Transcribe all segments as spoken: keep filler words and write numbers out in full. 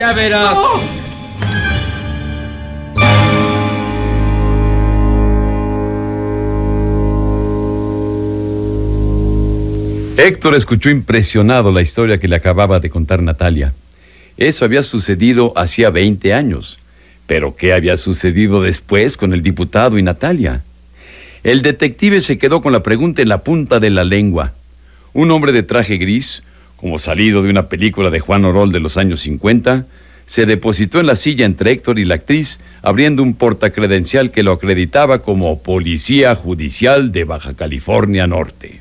Ya verás. ¡Oh! Héctor escuchó impresionado la historia que le acababa de contar Natalia. Eso había sucedido hacía veinte años. Pero ¿qué había sucedido después con el diputado y Natalia? El detective se quedó con la pregunta en la punta de la lengua. Un hombre de traje gris, como salido de una película de Juan Orol de los años cincuenta, se depositó en la silla entre Héctor y la actriz, abriendo un portacredencial que lo acreditaba como Policía Judicial de Baja California Norte.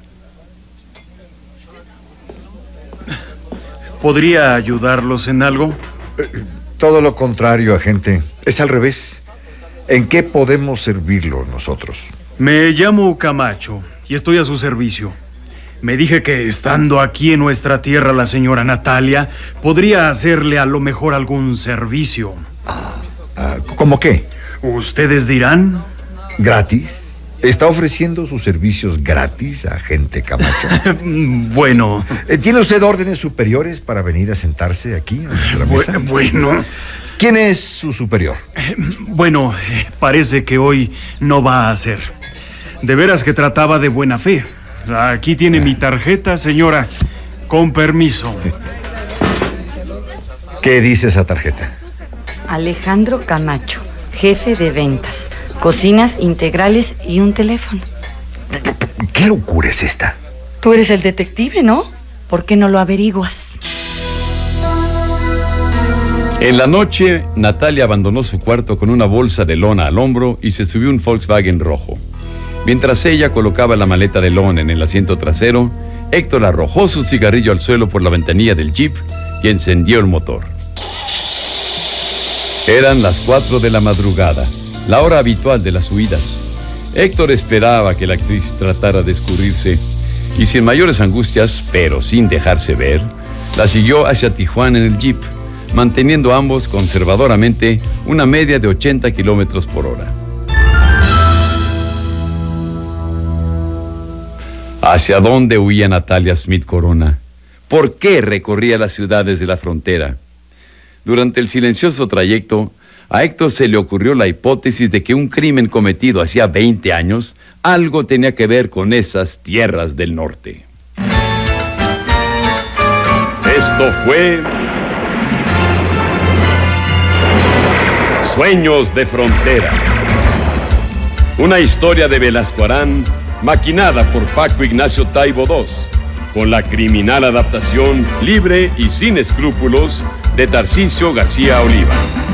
¿Podría ayudarlos en algo? Eh, todo lo contrario, agente. Es al revés. ¿En qué podemos servirlo nosotros? Me llamo Camacho y estoy a su servicio. Me dije que estando aquí en nuestra tierra la señora Natalia podría hacerle a lo mejor algún servicio. Ah, ah, ¿cómo qué? ¿Ustedes dirán? ¿Gratis? ¿Está ofreciendo sus servicios gratis, agente Camacho? Bueno. ¿Tiene usted órdenes superiores para venir a sentarse aquí a nuestra mesa? Bueno. ¿Quién es su superior? Bueno, parece que hoy no va a ser. De veras que trataba de buena fe. Aquí tiene mi tarjeta, señora. Con permiso. ¿Qué dice esa tarjeta? Alejandro Camacho, jefe de ventas. Cocinas integrales y un teléfono. ¿Qué locura es esta? Tú eres el detective, ¿no? ¿Por qué no lo averiguas? En la noche, Natalia abandonó su cuarto con una bolsa de lona al hombro y se subió a un Volkswagen rojo. Mientras ella colocaba la maleta de lona en el asiento trasero, Héctor arrojó su cigarrillo al suelo por la ventanilla del jeep y encendió el motor. Eran las cuatro de la madrugada. La hora habitual de las huidas. Héctor esperaba que la actriz tratara de escurrirse y sin mayores angustias, pero sin dejarse ver, la siguió hacia Tijuana en el jeep, manteniendo ambos conservadoramente una media de ochenta kilómetros por hora. ¿Hacia dónde huía Natalia Smith Corona? ¿Por qué recorría las ciudades de la frontera? Durante el silencioso trayecto, a Héctor se le ocurrió la hipótesis de que un crimen cometido hacía veinte años algo tenía que ver con esas tierras del norte. Esto fue Sueños de Frontera. Una historia de Velasco Arán, maquinada por Paco Ignacio Taibo segundo, con la criminal adaptación libre y sin escrúpulos de Tarcisio García Oliva.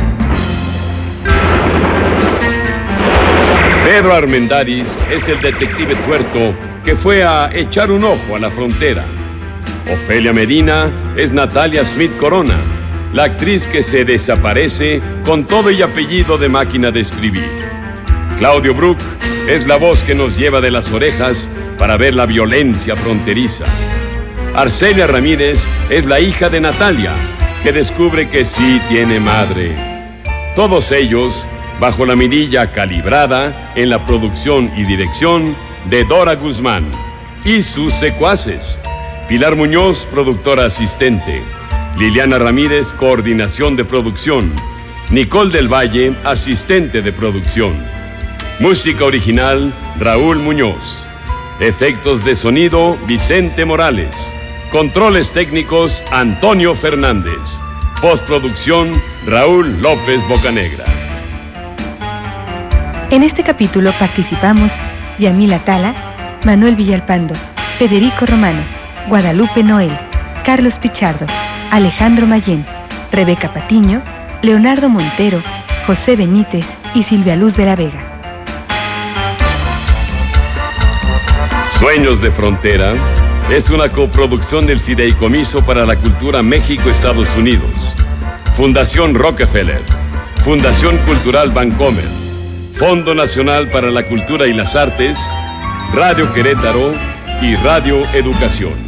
Pedro Armendáriz es el detective tuerto que fue a echar un ojo a la frontera. Ofelia Medina es Natalia Smith Corona, la actriz que se desaparece con todo y apellido de máquina de escribir. Claudio Brook es la voz que nos lleva de las orejas para ver la violencia fronteriza. Arcelia Ramírez es la hija de Natalia, que descubre que sí tiene madre. Todos ellos bajo la mirilla calibrada en la producción y dirección de Dora Guzmán y sus secuaces. Pilar Muñoz, productora asistente. Liliana Ramírez, coordinación de producción. Nicole del Valle, asistente de producción. Música original, Raúl Muñoz. Efectos de sonido, Vicente Morales. Controles técnicos, Antonio Fernández. Postproducción, Raúl López Bocanegra. En este capítulo participamos Yamila Tala, Manuel Villalpando, Federico Romano, Guadalupe Noel, Carlos Pichardo, Alejandro Mayén, Rebeca Patiño, Leonardo Montero, José Benítez y Silvia Luz de la Vega. Sueños de Frontera es una coproducción del Fideicomiso para la Cultura México-Estados Unidos, Fundación Rockefeller, Fundación Cultural Bancomer, Fondo Nacional para la Cultura y las Artes, Radio Querétaro y Radio Educación.